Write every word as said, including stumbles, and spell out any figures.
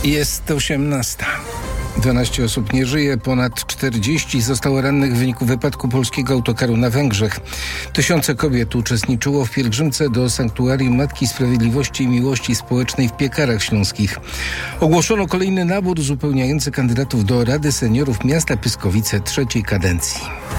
Jest osiemnasta. dwanaście osób nie żyje, ponad czterdzieści zostało rannych w wyniku wypadku polskiego autokaru na Węgrzech. Tysiące kobiet uczestniczyło w pielgrzymce do sanktuarium Matki Sprawiedliwości i Miłości Społecznej w Piekarach Śląskich. Ogłoszono kolejny nabór uzupełniający kandydatów do Rady Seniorów Miasta Pyskowice trzeciej kadencji.